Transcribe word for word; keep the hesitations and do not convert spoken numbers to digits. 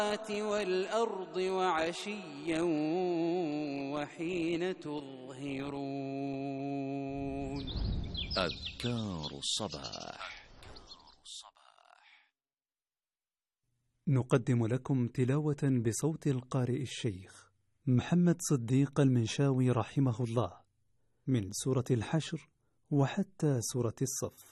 والأرض وعشيا وحين تظهرون. أذكار الصباح. نقدم لكم تلاوة بصوت القارئ الشيخ محمد صديق المنشاوي رحمه الله من سورة الحشر وحتى سورة الصف.